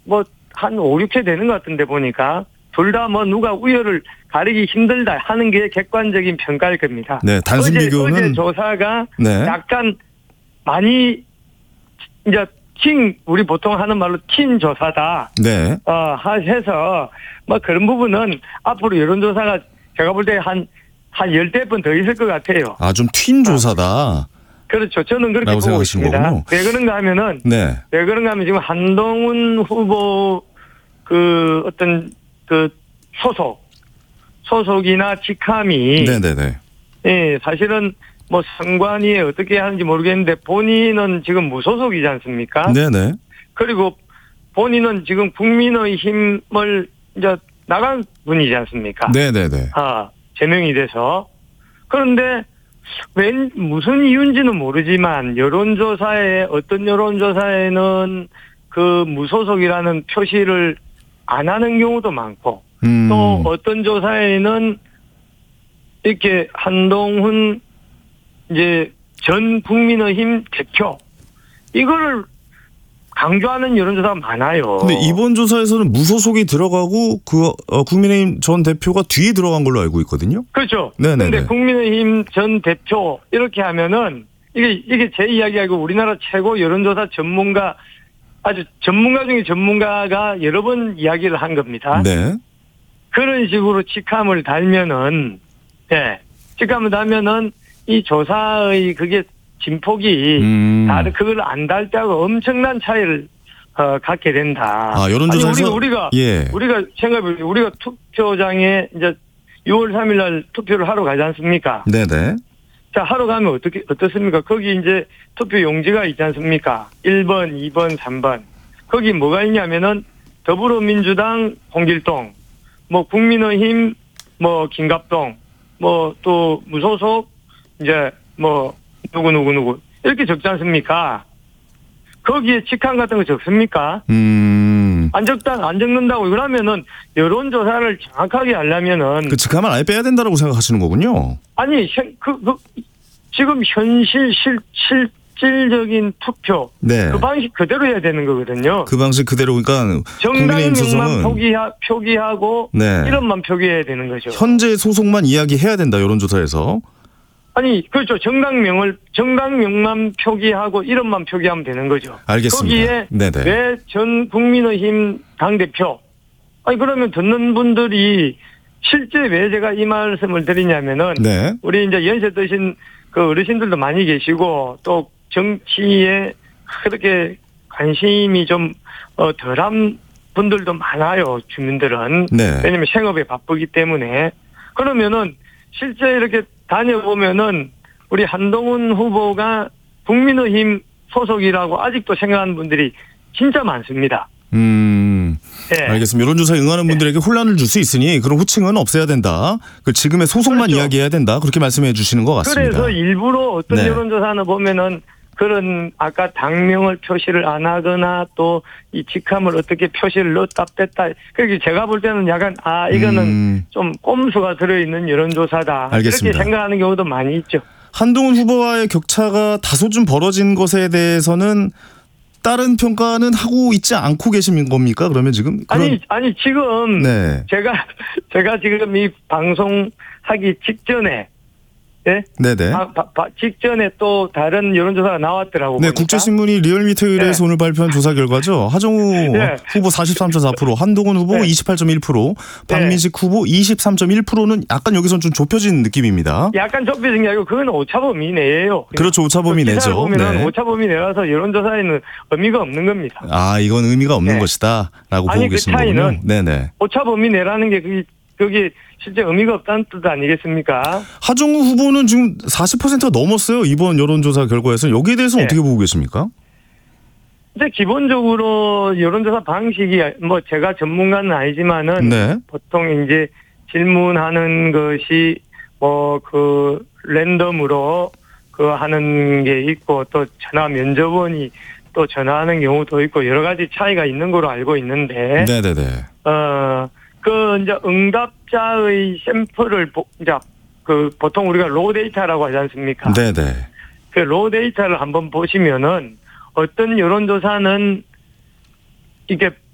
뭐 한 5, 6회 되는 것 같은데 보니까 둘 다 뭐 누가 우열을 가리기 힘들다 하는 게 객관적인 평가일 겁니다. 네, 단순 비교는 어제 조사가 네. 약간 많이 이제 우리 보통 하는 말로 틴 조사다. 네. 해서 뭐 그런 부분은 앞으로 여론조사가 제가 볼 때 한 10대 번 더 있을 것 같아요. 아, 좀 튄 조사다. 그렇죠. 저는 그렇게 보고 있습니다. 거군요. 왜 그런가 하면은, 네. 왜 그런가 하면 지금 한동훈 후보 어떤 소속이나 직함이. 네네네. 예, 사실은 뭐 선관위에 어떻게 하는지 모르겠는데 본인은 지금 무소속이지 않습니까? 네네. 그리고 본인은 지금 국민의힘을 이제 나간 분이지 않습니까? 네네네. 제명이 돼서. 그런데 무슨 이유인지는 모르지만 어떤 여론조사에는 그 무소속이라는 표시를 안 하는 경우도 많고 또 어떤 조사에는 이렇게 한동훈 이제 전 국민의힘 대표 이거를 강조하는 여론조사가 많아요. 근데 이번 조사에서는 무소속이 들어가고 국민의힘 전 대표가 뒤에 들어간 걸로 알고 있거든요. 그렇죠. 네네. 그런데 국민의힘 전 대표 이렇게 하면은 이게 제 이야기하고 우리나라 최고 여론조사 전문가 아주 전문가 중에 전문가가 여러 번 이야기를 한 겁니다. 네. 그런 식으로 직함을 달면은 이 조사의 그게 진폭이 그걸 안 달 때하고 엄청난 차이를 갖게 된다. 여론조사에서 우리가 생각해보면 우리가 투표장에 이제 6월 3일 날 투표를 하러 가지 않습니까? 네네. 자, 하러 가면 어떻습니까? 거기 이제 투표 용지가 있지 않습니까? 1번, 2번, 3번. 거기 뭐가 있냐면은 더불어민주당 홍길동, 뭐 국민의힘 뭐 김갑동, 뭐 또 무소속 이제 뭐 누구 이렇게 적지 않습니까? 거기에 직함 같은 거 적습니까? 안 적는다고. 그러면은 여론조사를 정확하게 하려면은 그 직함을 아예 빼야 된다고 생각하시는 거군요. 아니 지금 실질적인 투표 네. 그 방식 그대로 해야 되는 거거든요. 그 방식 그대로 그러니까 국민의힘 정당명만 소송은 표기하고 네. 이름만 표기해야 되는 거죠. 현재 소속만 이야기해야 된다 여론조사에서. 아니 그렇죠. 정당명만 표기하고 이름만 표기하면 되는 거죠. 알겠습니다. 거기에 네네. 왜 전 국민의힘 당대표 그러면 듣는 분들이 실제 왜 제가 이 말씀을 드리냐면은 네. 우리 이제 연세 드신 그 어르신들도 많이 계시고 또 정치에 그렇게 관심이 좀 덜한 분들도 많아요. 주민들은. 네. 왜냐면 생업에 바쁘기 때문에. 그러면은 실제 이렇게 다녀보면은 우리 한동훈 후보가 국민의힘 소속이라고 아직도 생각하는 분들이 진짜 많습니다. 네. 알겠습니다. 여론조사에 응하는 분들에게 혼란을 줄 수 있으니 그런 호칭은 없애야 된다. 그 지금의 소속만 그렇죠. 이야기해야 된다. 그렇게 말씀해 주시는 것 같습니다. 그래서 일부러 어떤 네. 여론조사는 보면은 그런 아까 당명을 표시를 안 하거나 또 이 직함을 어떻게 표시를 넣었다 뺐다. 그렇게 제가 볼 때는 약간 이거는 좀 꼼수가 들어있는 여론조사다. 알겠습니다. 그렇게 생각하는 경우도 많이 있죠. 한동훈 후보와의 격차가 다소 좀 벌어진 것에 대해서는 다른 평가는 하고 있지 않고 계신 겁니까? 그러면 지금 아니 지금 네. 제가 지금 이 방송 하기 직전에 네네. 직전에 또 다른 여론조사가 나왔더라고요. 네, 국제신문이 리얼미터에서 오늘 발표한 조사 결과죠. 하정우 후보 43.4%, 한동훈 후보 28.1%, 박민식 후보 23.1%는 약간 여기선 좀 좁혀진 느낌입니다. 약간 좁혀진 게 아니고 그건 오차범위 내예요. 그렇죠, 오차범위 내죠. 보면 오차범위 내라서 여론조사에는 의미가 없는 겁니다. 이건 의미가 없는 것이다라고 보고 계신 거군요. 차이는 네네. 오차범위 내라는 게 그게 실제 의미가 없다는 뜻 아니겠습니까? 하정우 후보는 지금 40%가 넘었어요. 이번 여론조사 결과에서. 여기에 대해서 어떻게 보고 계십니까? 이제 기본적으로 여론조사 방식이 뭐 제가 전문가는 아니지만은 보통 이제 질문하는 것이 뭐 랜덤으로 하는 게 있고 또 전화 면접원이 또 전화하는 경우도 있고 여러 가지 차이가 있는 걸로 알고 있는데. 네네네. 이제 응답자의 샘플을 이제 보통 우리가 로우 데이터라고 하지 않습니까? 네네. 그 로우 데이터를 한번 보시면은 어떤 여론조사는 이게